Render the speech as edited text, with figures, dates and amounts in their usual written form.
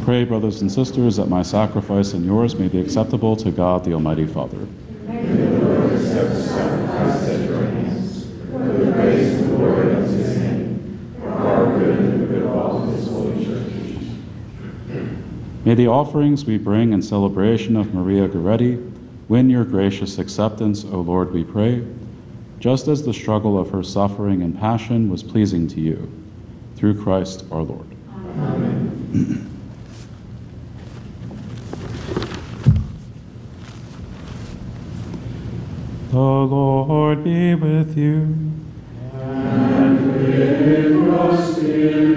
Pray, brothers and sisters, that my sacrifice and yours may be acceptable to God, the Almighty Father. May the Lord accept the sacrifice at your hands, for the praise and glory of his name, for our good and the good of all his holy church. May the offerings we bring in celebration of Maria Goretti win your gracious acceptance, O Lord, we pray, just as the struggle of her suffering and passion was pleasing to you. Through Christ our Lord. Amen. The Lord be with you. And with your spirit.